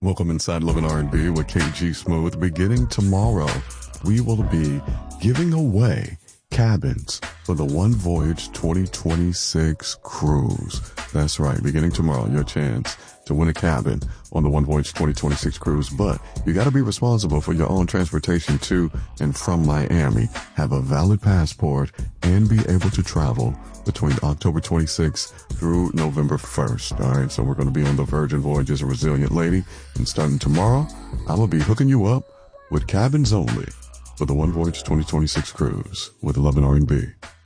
Welcome inside Love and R&B with KG Smooth. Beginning tomorrow, we will be giving away cabins for the One Voyage 2026 cruise. That's right. Beginning tomorrow, your chance to win a cabin on the One Voyage 2026 cruise. But you got to be responsible for your own transportation to and from Miami. Have a valid passport and be able to travel between October 26th through November 1st. All right. So we're going to be on the Virgin Voyages A Resilient Lady. And starting tomorrow, I'm going to be hooking you up with cabins only for the One Voyage 2026 cruise with Love and R&B.